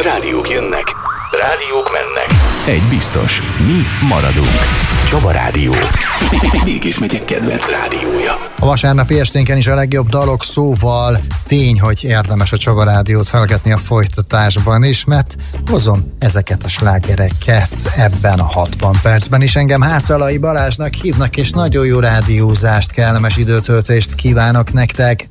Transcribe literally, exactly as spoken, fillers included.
rádiók jönnek, rádiók mennek. Egy biztos, mi maradunk. Csaba Rádió. Mégis megyek kedvenc rádiója. A vasárnapi esténken is a legjobb dalok, szóval tény, hogy érdemes a Csaba Rádiót hallgatni a folytatásban is, mert hozom ezeket a slágereket ebben a hatvan percben is. Engem Hászalai Balázsnak hívnak, és nagyon jó rádiózást, kellemes időtöltést kívánok nektek.